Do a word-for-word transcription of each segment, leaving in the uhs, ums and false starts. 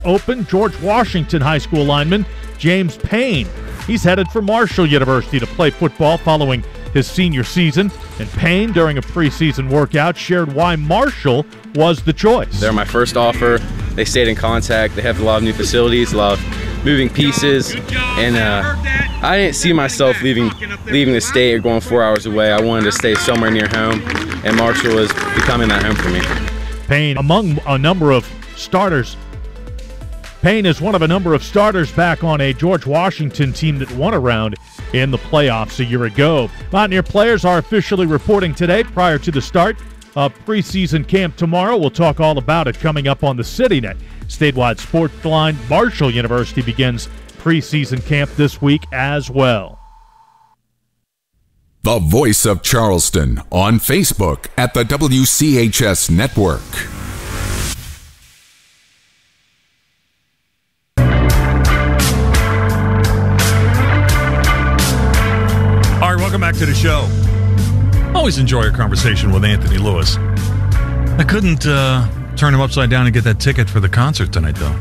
Open, George Washington High School lineman James Payne. He's headed for Marshall University to play football following his senior season. And Payne, during a preseason workout, shared why Marshall was the choice. They're my first offer. They stayed in contact. They have a lot of new facilities, a lot of moving pieces. And uh, I didn't see myself leaving, leaving the state or going four hours away. I wanted to stay somewhere near home, and Marshall was becoming that home for me. Payne, among a number of starters, Payne is one of a number of starters back on a George Washington team that won a round in the playoffs a year ago. Mountaineer players are officially reporting today prior to the start of preseason camp tomorrow. We'll talk all about it coming up on the CityNet statewide sports line. Marshall University begins preseason camp this week as well. The Voice of Charleston on Facebook at the W C H S Network. Welcome back to the show. Always enjoy a conversation with Anthony Lewis. I couldn't uh, turn him upside down and get that ticket for the concert tonight, though.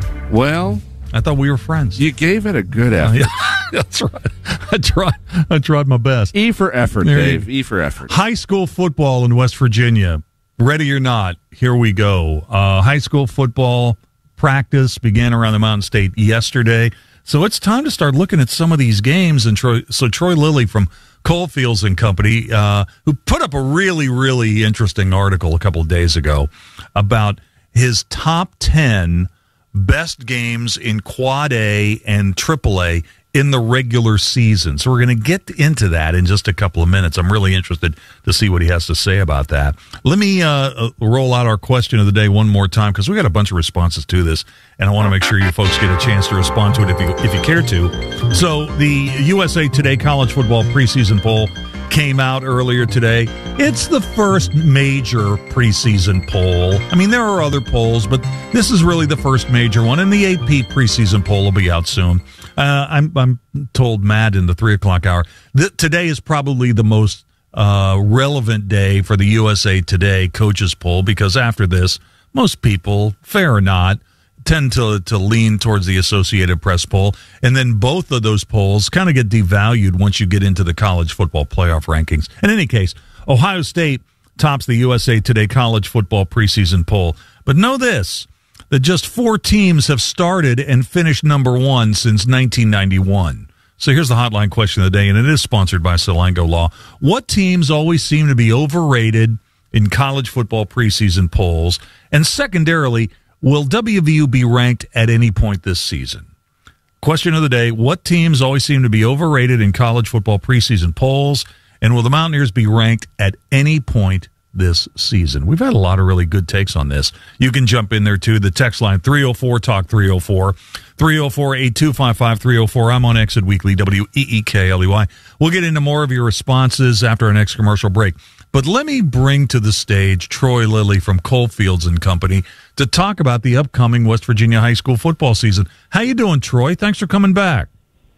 Well, I thought we were friends. You gave it a good effort. Uh, yeah, that's right. I tried. I tried my best. E for effort, there Dave. E for effort. High school football in West Virginia. Ready or not, here we go. Uh, high school football practice began around the Mountain State yesterday. So it's time to start looking at some of these games. And Troy, so Troy Lilly from Coalfields and Company, uh, who put up a really, really interesting article a couple of days ago about his top ten best games in Quad A and Triple A in the regular season. So we're going to get into that in just a couple of minutes. I'm really interested to see what he has to say about that. Let me uh, roll out our question of the day one more time, because we got a bunch of responses to this, and I want to make sure you folks get a chance to respond to it if you if you care to. So the U S A Today College Football preseason poll came out earlier today. It's the first major preseason poll. I mean, there are other polls, but this is really the first major one, and the A P preseason poll will be out soon. Uh, I'm, I'm told Matt in the three o'clock hour that today is probably the most uh, relevant day for the U S A Today coaches poll, because after this, most people, fair or not, tend to, to lean towards the Associated Press poll. And then both of those polls kind of get devalued once you get into the college football playoff rankings. In any case, Ohio State tops the U S A Today college football preseason poll. But know this, that just four teams have started and finished number one since nineteen ninety-one. So here's the hotline question of the day, and it is sponsored by Salango Law. What teams always seem to be overrated in college football preseason polls? And secondarily, will W V U be ranked at any point this season? Question of the day, what teams always seem to be overrated in college football preseason polls? And will the Mountaineers be ranked at any point this season? We've had a lot of really good takes on this. You can jump in there too. The text line three oh four talk three oh four, three oh four, eight two five five, three oh four. I'm on Exit Weekly, W E E K L E Y. We'll get into more of your responses after our next commercial break. But let me bring to the stage Troy Lilly from Coalfields and Company to talk about the upcoming West Virginia high school football season. How you doing, Troy? Thanks for coming back.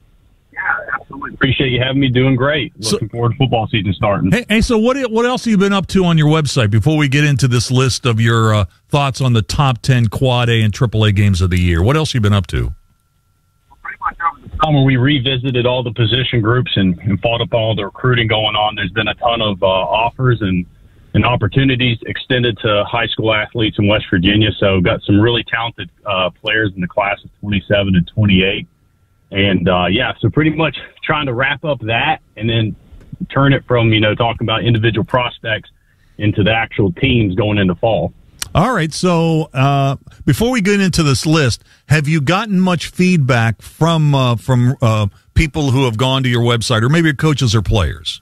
Absolutely. Appreciate you having me. Doing great. Looking so, forward to football season starting. Hey, hey, so what what else have you been up to on your website before we get into this list of your uh, thoughts on the top ten Quad A and Triple A games of the year? What else have you been up to? Well, pretty much over the summer, we revisited all the position groups and, and fought up all the recruiting going on. There's been a ton of uh, offers and, and opportunities extended to high school athletes in West Virginia. So got some really talented uh, players in the class of twenty-seven and twenty-eight. And, uh, yeah, so pretty much trying to wrap up that and then turn it from, you know, talking about individual prospects into the actual teams going into fall. All right. So uh, before we get into this list, have you gotten much feedback from uh, from uh, people who have gone to your website, or maybe coaches or players?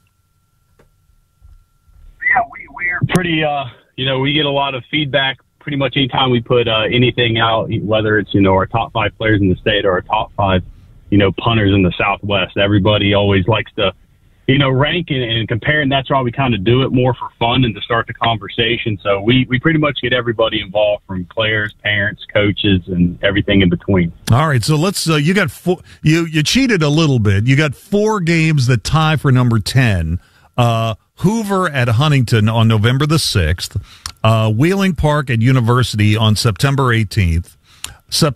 Yeah, we, we're pretty, uh, you know, we get a lot of feedback pretty much anytime we put uh, anything out, whether it's, you know, our top five players in the state or our top five, you know, punters in the Southwest. Everybody always likes to, you know, rank and, and compare, and that's why we kind of do it more for fun and to start the conversation. So we, we pretty much get everybody involved, from players, parents, coaches, and everything in between. All right, so let's. Uh, you got four, you you cheated a little bit. You got four games that tie for number ten. Uh, Hoover at Huntington on November the sixth. Uh, Wheeling Park at University on September eighteenth.